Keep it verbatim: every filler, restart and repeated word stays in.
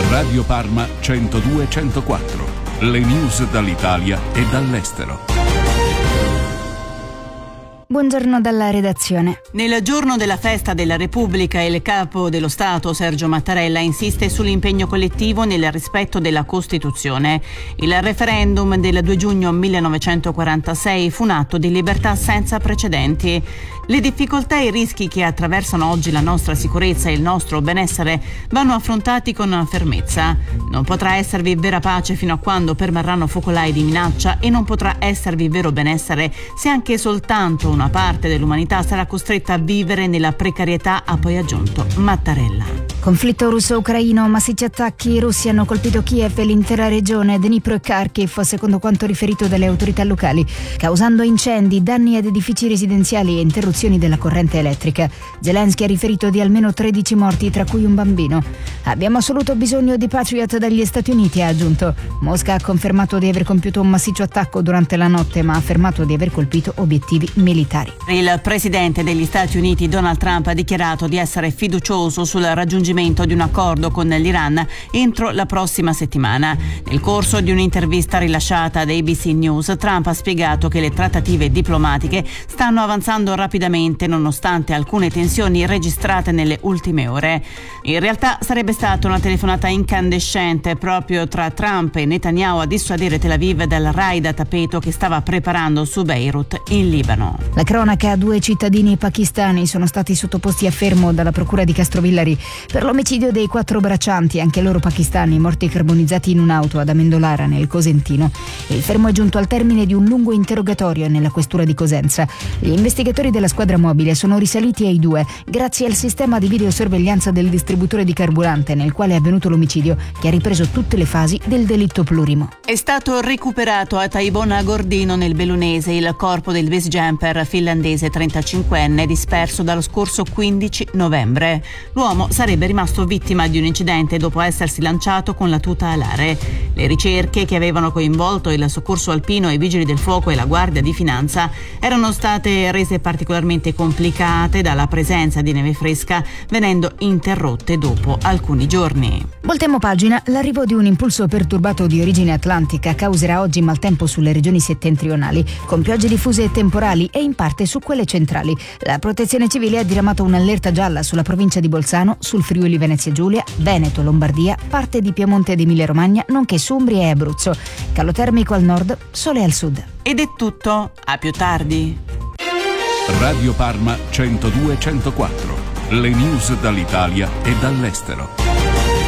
Radio Parma centodue centoquattro. Le news dall'Italia e dall'estero. Buongiorno dalla redazione. Nel giorno della festa della Repubblica il capo dello Stato Sergio Mattarella insiste sull'impegno collettivo nel rispetto della Costituzione. Il referendum del due giugno millenovecentoquarantasei fu un atto di libertà senza precedenti. Le difficoltà e i rischi che attraversano oggi la nostra sicurezza e il nostro benessere vanno affrontati con fermezza. Non potrà esservi vera pace fino a quando permarranno focolai di minaccia e non potrà esservi vero benessere se anche soltanto una parte dell'umanità sarà costretta a vivere nella precarietà, ha poi aggiunto Mattarella. Conflitto russo-ucraino, massicci attacchi russi hanno colpito Kiev e l'intera regione, Dnipro e Kharkiv, secondo quanto riferito dalle autorità locali, causando incendi, danni ad edifici residenziali e interruzioni della corrente elettrica. Zelensky ha riferito di almeno tredici morti, tra cui un bambino. Abbiamo assoluto bisogno di Patriot dagli Stati Uniti, ha aggiunto. Mosca ha confermato di aver compiuto un massiccio attacco durante la notte, ma ha affermato di aver colpito obiettivi militari. Il presidente degli Stati Uniti Donald Trump ha dichiarato di essere fiducioso sul raggiungimento di un accordo con l'Iran entro la prossima settimana. Nel corso di un'intervista rilasciata da A B C News, Trump ha spiegato che le trattative diplomatiche stanno avanzando rapidamente nonostante alcune tensioni registrate nelle ultime ore. In realtà sarebbe stata una telefonata incandescente proprio tra Trump e Netanyahu a dissuadere Tel Aviv dal raid a tappeto che stava preparando su Beirut, in Libano. La cronaca: due cittadini pakistani sono stati sottoposti a fermo dalla procura di Castrovillari per l'omicidio dei quattro braccianti, anche loro pakistani, morti carbonizzati in un'auto ad Amendolara, nel Cosentino. Il fermo è giunto al termine di un lungo interrogatorio nella questura di Cosenza. Gli investigatori della squadra mobile sono risaliti ai due grazie al sistema di videosorveglianza del distributore di carburante nel quale è avvenuto l'omicidio, che ha ripreso tutte le fasi del delitto plurimo. È stato recuperato a Taibona Gordino, nel Bellunese, il corpo del base jumper finlandese trentacinquenne disperso dallo scorso quindici novembre. L'uomo sarebbe rimasto vittima di un incidente dopo essersi lanciato con la tuta alare. Le ricerche, che avevano coinvolto il soccorso alpino, i vigili del fuoco e la guardia di finanza, erano state rese particolarmente complicate dalla presenza di neve fresca, venendo interrotte dopo alcuni giorni. Voltiamo pagina. L'arrivo di un impulso perturbato di origine atlantica causerà oggi maltempo sulle regioni settentrionali, con piogge diffuse e temporali, e in parte su quelle centrali. La Protezione Civile ha diramato un'allerta gialla sulla provincia di Bolzano, sul Friuli Venezia Giulia, Veneto, Lombardia, parte di Piemonte ed Emilia Romagna, nonché su Umbria e Abruzzo. Calo termico al nord, sole al sud. Ed è tutto, a più tardi. Radio Parma centodue centoquattro. Le news dall'Italia e dall'estero.